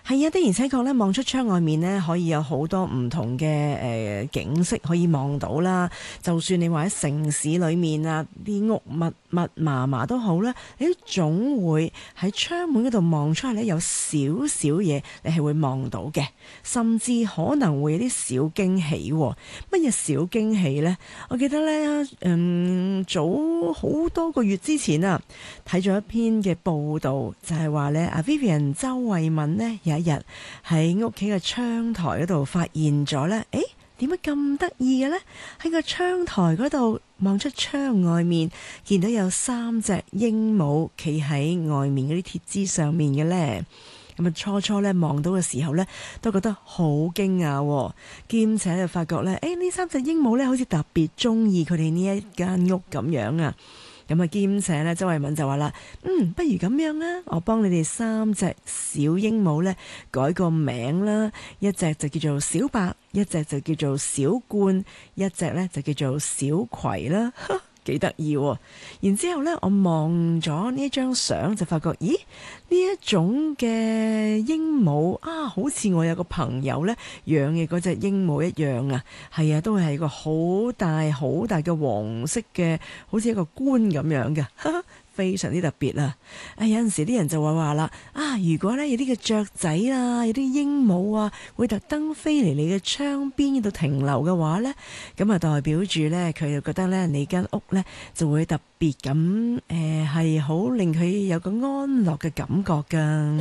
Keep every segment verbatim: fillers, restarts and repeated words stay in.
係啊，的而且確咧，望出窗外面咧，可以有好多唔同嘅誒、呃、景色可以望到啦。就算你話喺城市裏面啊，啲屋密密麻麻都好啦，你都總會喺窗門嗰度望出嚟咧，有少少嘢你係會望到嘅，甚至可能會有啲小驚喜。乜嘢小驚喜呢？我記得咧，嗯，早好多個月之前啊，睇咗一篇嘅報道，就係話咧，阿 Vivian 周慧敏呢，有一日喺屋企嘅窗台嗰度發現咗咧，誒，點解咁得意嘅呢？喺個窗台嗰度望出窗外面，見到有三隻鸚鵡企喺外面嗰啲鐵枝上面嘅呢。咁啊，初初咧望到嘅時候咧，都覺得好驚訝，兼且就發覺咧，誒呢三隻鸚鵡咧，好似特別中意佢哋呢一間屋咁樣啊！咁啊，兼且咧，周慧敏就話啦，嗯，不如咁樣啊，我幫你哋三隻小鸚鵡咧改個名啦，一隻就叫做小白，一隻就叫做小冠，一隻咧就叫做小葵啦。幾得意喎！然之後呢，我望咗呢張相就發覺，咦？呢一種嘅鸚鵡啊，好似我有個朋友呢養嘅嗰隻鸚鵡一樣啊！係啊，都係個好大好大嘅黃色嘅，好似一個冠咁樣嘅。非常之特別啊！啊，有陣時啲人就會話啦，啊，如果咧有啲嘅雀仔啊，有啲鸚鵡啊，會特登飛嚟你嘅窗邊度停留嘅話呢，咁啊代表住呢，佢就覺得呢，你間屋呢就會特別咁誒，係好令佢有個安樂嘅感覺噶。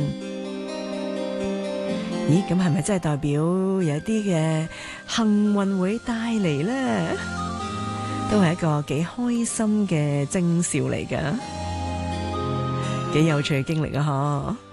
咦，咁係咪真係代表有啲嘅幸運會帶嚟呢？都係一個幾開心嘅徵兆嚟噶。幾有趣嘅經歷啊！嗬。